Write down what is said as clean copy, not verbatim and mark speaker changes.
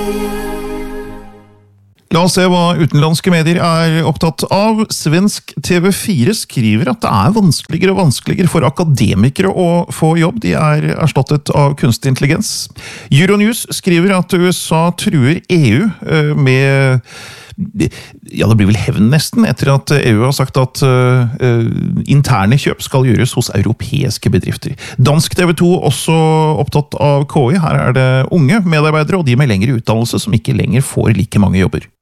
Speaker 1: La oss se hva utenlandske medier er opptatt av. Svensk TV4 skriver at det er vanskeligere og vanskeligere for akademikere å få jobb. De er erstattet av kunstig intelligens. Euronews skriver at USA truer EU med... Ja, det blir vel hevn nesten, etter at EU har sagt at interne kjøp skal gjøres hos europeiske bedrifter. Dansk TV 2 også opptatt av KI. Her er det unge medarbeidere, og de med lengre utdannelse som ikke lenger får like mange jobber.